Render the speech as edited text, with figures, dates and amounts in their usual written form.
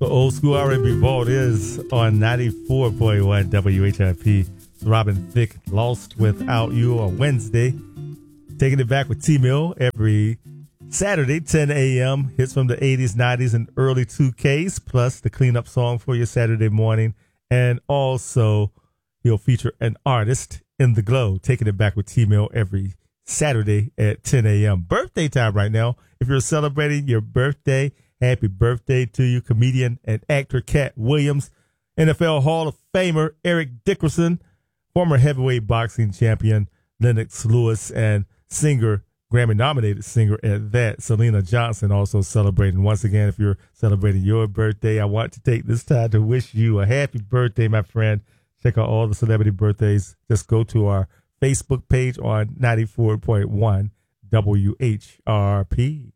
Old School R&B Vault is on 94.1 WHIP. Robin Thicke, Lost Without You on Wednesday. Taking it back with T-Mill every Saturday, 10 a.m. Hits from the 80s, 90s, and early 2Ks, plus the cleanup song for your Saturday morning. And also, he'll feature an artist in the glow. Taking it back with T-Mill every Saturday at 10 a.m. Birthday time right now. If you're celebrating your birthday, happy birthday to you, comedian and actor Cat Williams, NFL Hall of Famer Eric Dickerson, former heavyweight boxing champion Lennox Lewis, and singer, Grammy-nominated singer at that, Selena Johnson, also celebrating. Once again, if you're celebrating your birthday, I want to take this time to wish you a happy birthday, my friend. Check out all the celebrity birthdays. Just go to our Facebook page on 94.1 WHRP.